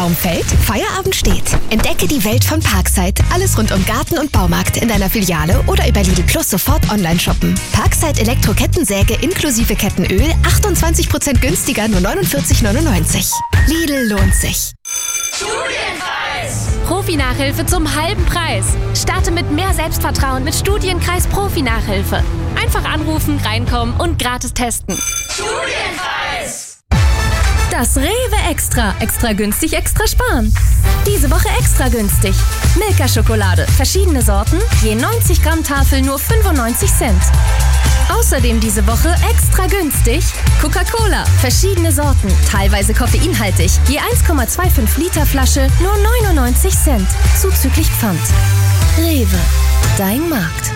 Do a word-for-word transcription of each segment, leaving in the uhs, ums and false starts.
Baum fällt? Feierabend steht. Entdecke die Welt von Parkside. Alles rund um Garten und Baumarkt in deiner Filiale oder über Lidl Plus sofort online shoppen. Parkside Elektro-Kettensäge inklusive Kettenöl achtundzwanzig Prozent günstiger, nur neunundvierzig neunundneunzig. Lidl lohnt sich. Studienkreis! Profi-Nachhilfe zum halben Preis. Starte mit mehr Selbstvertrauen mit Studienkreis Profi-Nachhilfe. Einfach anrufen, reinkommen und gratis testen. Studienkreis! Das Rewe Extra. Extra günstig, extra sparen. Diese Woche extra günstig. Milka-Schokolade. Verschiedene Sorten. Je neunzig Gramm Tafel nur fünfundneunzig Cent. Außerdem diese Woche extra günstig Coca-Cola. Verschiedene Sorten. Teilweise koffeinhaltig. Je eins Komma fünfundzwanzig Liter Flasche nur neunundneunzig Cent. Zuzüglich Pfand. Rewe. Dein Markt.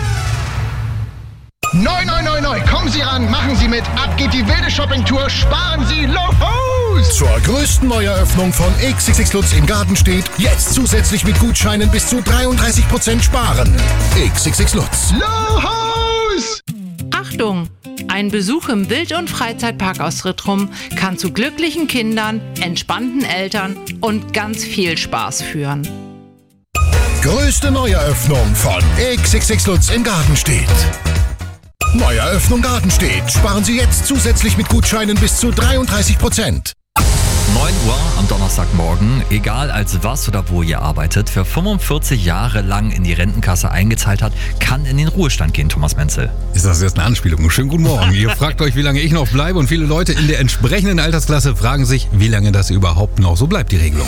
Neu, neu, neu, neu. Kommen Sie ran, machen Sie mit. Ab geht die wilde Shoppingtour. Sparen Sie Lohos! Zur größten Neueröffnung von X X X Lutz im Garten steht, jetzt zusätzlich mit Gutscheinen bis zu dreiunddreißig Prozent sparen. X X X Lutz. Lohos! Achtung! Ein Besuch im Wild- und Freizeitpark aus Rittrum kann zu glücklichen Kindern, entspannten Eltern und ganz viel Spaß führen. Größte Neueröffnung von X X X Lutz im Garten steht. Neueröffnung Gartenstedt. Sparen Sie jetzt zusätzlich mit Gutscheinen bis zu dreiunddreißig Prozent. neun Uhr am Donnerstagmorgen, egal als was oder wo ihr arbeitet, wer fünfundvierzig Jahre lang in die Rentenkasse eingezahlt hat, kann in den Ruhestand gehen, Thomas Menzel. Ist das jetzt eine Anspielung? Schönen guten Morgen. Ihr fragt euch, wie lange ich noch bleibe, und viele Leute in der entsprechenden Altersklasse fragen sich, wie lange das überhaupt noch so bleibt, die Regelung.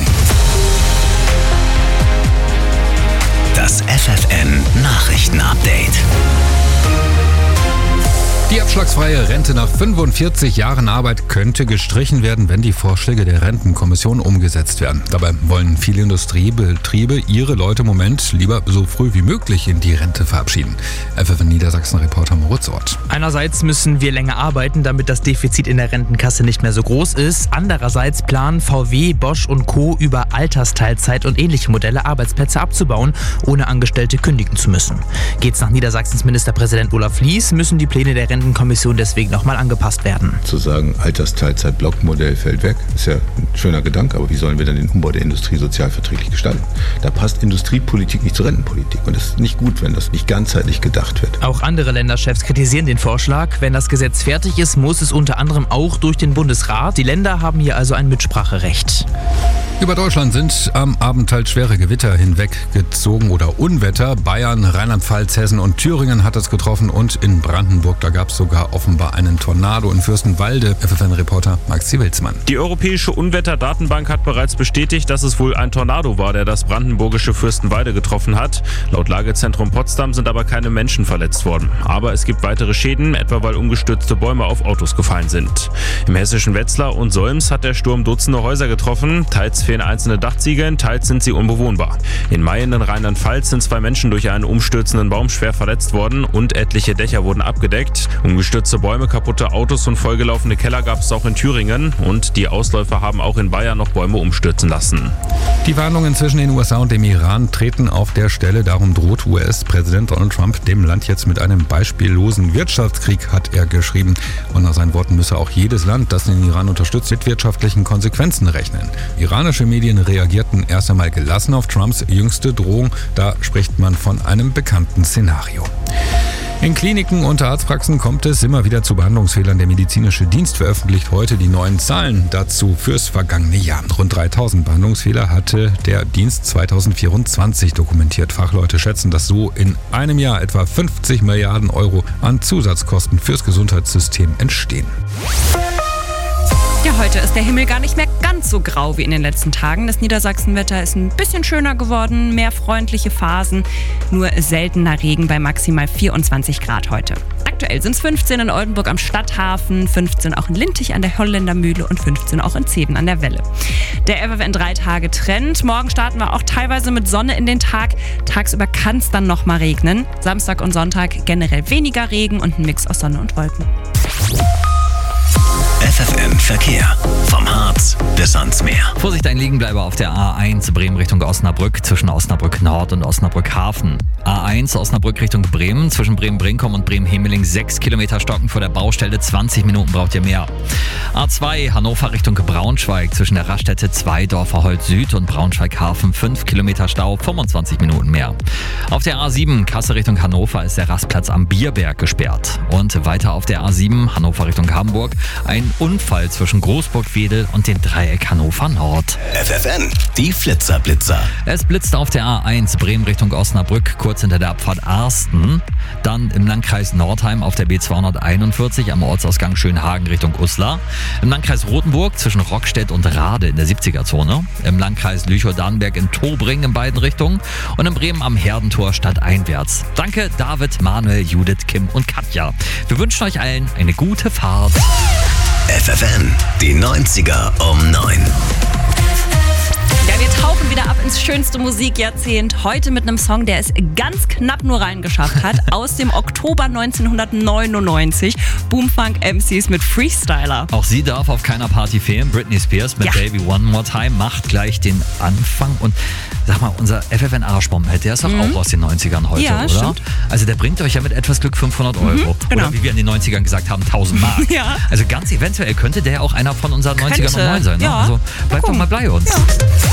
Das F F N-Nachrichten-Update. Die abschlagsfreie Rente nach fünfundvierzig Jahren Arbeit könnte gestrichen werden, wenn die Vorschläge der Rentenkommission umgesetzt werden. Dabei wollen viele Industriebetriebe ihre Leute im Moment lieber so früh wie möglich in die Rente verabschieden. F F N Niedersachsen-Reporter Moritz Ort. Einerseits müssen wir länger arbeiten, damit das Defizit in der Rentenkasse nicht mehr so groß ist. Andererseits planen V W, Bosch und Co. über Altersteilzeit und ähnliche Modelle Arbeitsplätze abzubauen, ohne Angestellte kündigen zu müssen. Geht's nach Niedersachsens Ministerpräsident Olaf Lies, müssen die Pläne der Rentenkommission deswegen nochmal angepasst werden. Zu sagen, Altersteilzeit-Blockmodell fällt weg, ist ja ein schöner Gedanke, aber wie sollen wir dann den Umbau der Industrie sozialverträglich gestalten? Da passt Industriepolitik nicht zur Rentenpolitik, und es ist nicht gut, wenn das nicht ganzheitlich gedacht wird. Auch andere Länderchefs kritisieren den Vorschlag. Wenn das Gesetz fertig ist, muss es unter anderem auch durch den Bundesrat. Die Länder haben hier also ein Mitspracherecht. Über Deutschland sind am Abend teils schwere Gewitter hinweggezogen oder Unwetter. Bayern, Rheinland-Pfalz, Hessen und Thüringen hat es getroffen, und in Brandenburg, da gab es sogar offenbar einen Tornado in Fürstenwalde. F F N-Reporter Maxi Wilsmann. Die Europäische Unwetterdatenbank hat bereits bestätigt, dass es wohl ein Tornado war, der das brandenburgische Fürstenwalde getroffen hat. Laut Lagezentrum Potsdam sind aber keine Menschen verletzt worden. Aber es gibt weitere Schäden, etwa weil umgestürzte Bäume auf Autos gefallen sind. Im hessischen Wetzlar und Solms hat der Sturm Dutzende Häuser getroffen. Teils fehlen einzelne Dachziegeln, teils sind sie unbewohnbar. In Mayen in Rheinland-Pfalz sind zwei Menschen durch einen umstürzenden Baum schwer verletzt worden und etliche Dächer wurden abgedeckt. Umgestürzte Bäume, kaputte Autos und vollgelaufene Keller gab es auch in Thüringen, und die Ausläufer haben auch in Bayern noch Bäume umstürzen lassen. Die Verhandlungen zwischen den U S A und dem Iran treten auf der Stelle. Darum droht U S-Präsident Donald Trump dem Land jetzt mit einem beispiellosen Wirtschaftskrieg, hat er geschrieben. Und nach seinen Worten müsse auch jedes Land, das den Iran unterstützt, mit wirtschaftlichen Konsequenzen rechnen. Iranische Medien reagierten erst einmal gelassen auf Trumps jüngste Drohung. Da spricht man von einem bekannten Szenario. In Kliniken und Arztpraxen kommt es immer wieder zu Behandlungsfehlern. Der medizinische Dienst veröffentlicht heute die neuen Zahlen dazu fürs vergangene Jahr. Rund dreitausend Behandlungsfehler hatte der Dienst zweitausendvierundzwanzig dokumentiert. Fachleute schätzen, dass so in einem Jahr etwa fünfzig Milliarden Euro an Zusatzkosten fürs Gesundheitssystem entstehen. Ja, heute ist der Himmel gar nicht mehr ganz so grau wie in den letzten Tagen. Das Niedersachsenwetter ist ein bisschen schöner geworden, mehr freundliche Phasen, nur seltener Regen bei maximal vierundzwanzig Grad heute. Aktuell sind es fünfzehn in Oldenburg am Stadthafen, fünfzehn auch in Lintig an der Holländermühle und fünfzehn auch in Zeben an der Welle. Der F F N drei Tage Trend. Morgen starten wir auch teilweise mit Sonne in den Tag. Tagsüber kann es dann nochmal regnen. Samstag und Sonntag generell weniger Regen und ein Mix aus Sonne und Wolken. F F N Verkehr. Vom Harz bis ans Meer. Vorsicht, ein Liegenbleiber auf der A eins Bremen Richtung Osnabrück zwischen Osnabrück Nord und Osnabrück Hafen. A eins Osnabrück Richtung Bremen zwischen Bremen-Brinkum und Bremen-Hemeling sechs Kilometer stocken vor der Baustelle, zwanzig Minuten braucht ihr mehr. A zwei Hannover Richtung Braunschweig zwischen der Raststätte Zweidorfer Holz Süd und Braunschweig Hafen fünf Kilometer Stau, fünfundzwanzig Minuten mehr. Auf der A sieben Kassel Richtung Hannover ist der Rastplatz am Bierberg gesperrt. Und weiter auf der A sieben Hannover Richtung Hamburg ein Unfall zwischen Großburg-Wedel und dem Dreieck Hannover Nord. F F N, die Flitzer-Blitzer. Es blitzt auf der A eins Bremen Richtung Osnabrück, kurz hinter der Abfahrt Arsten. Dann im Landkreis Nordheim auf der B zweihunderteinundvierzig am Ortsausgang Schönhagen Richtung Uslar. Im Landkreis Rothenburg zwischen Rockstedt und Rade in der siebziger-Zone. Im Landkreis Lüchow-Dannenberg in Tobring in beiden Richtungen. Und in Bremen am Herdentor stadteinwärts. Danke David, Manuel, Judith, Kim und Katja. Wir wünschen euch allen eine gute Fahrt. F F N, die neunziger um neun. Ja, wir tauchen wieder ab ins schönste Musikjahrzehnt. Heute mit einem Song, der es ganz knapp nur reingeschafft hat. Aus dem Oktober neunzehnhundertneunundneunzig. Boomfunk M Cs mit Freestyler. Auch sie darf auf keiner Party fehlen. Britney Spears mit Ja. Baby One More Time macht gleich den Anfang. Und sag mal, unser F F N-Arschbombenheld, der ist doch Mhm. auch aus den neunzigern heute, Ja, oder? stimmt. Also der bringt euch ja mit etwas Glück fünfhundert Euro. genau. Oder wie wir in den neunzigern gesagt haben, tausend Mark. Ja. Also ganz eventuell könnte der auch einer von unseren Könnte. neunzigern noch neun sein. Ne? Ja. Also bleibt doch mal bei uns. Ja.